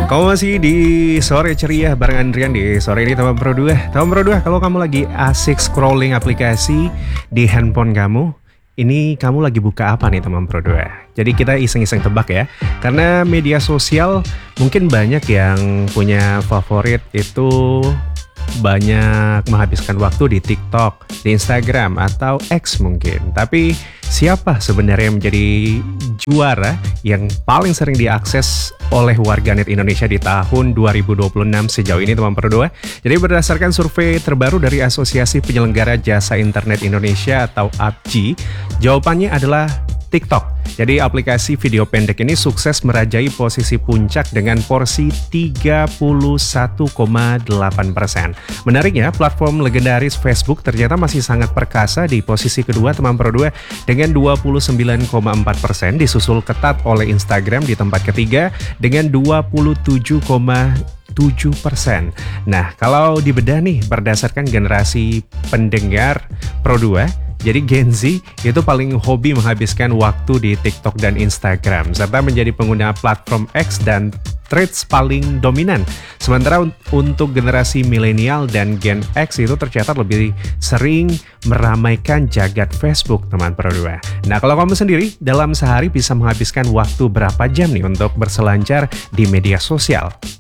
Kamu masih di sore ceria bareng Andrian di sore ini teman Pro 2. Teman Pro 2, kalau kamu lagi asik scrolling aplikasi di handphone kamu, ini kamu lagi buka apa nih teman Pro 2? Jadi kita iseng-iseng tebak ya. Karena media sosial mungkin banyak yang punya favorit itu banyak menghabiskan waktu di TikTok, di Instagram, atau X mungkin. Tapi siapa sebenarnya yang menjadi juara yang paling sering diakses oleh warganet Indonesia di tahun 2026 sejauh ini teman Pro 2? Jadi berdasarkan survei terbaru dari Asosiasi Penyelenggara Jasa Internet Indonesia atau APJI, jawabannya adalah TikTok. Jadi aplikasi video pendek ini sukses merajai posisi puncak dengan porsi 31,8%. Menariknya, platform legendaris Facebook ternyata masih sangat perkasa di posisi kedua teman Pro 2 dengan 29,4%, disusul ketat oleh Instagram di tempat ketiga dengan 27,7%. Nah, kalau dibedah nih berdasarkan generasi pendengar Pro 2, jadi Gen Z itu paling hobi menghabiskan waktu di TikTok dan Instagram, serta menjadi pengguna platform X dan Threads paling dominan. Sementara untuk generasi milenial dan Gen X itu tercatat lebih sering meramaikan jagat Facebook teman Pro 2. Nah, kalau kamu sendiri dalam sehari bisa menghabiskan waktu berapa jam nih untuk berselancar di media sosial?